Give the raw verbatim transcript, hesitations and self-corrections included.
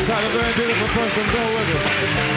Let's have a very beautiful person, Bill Withers.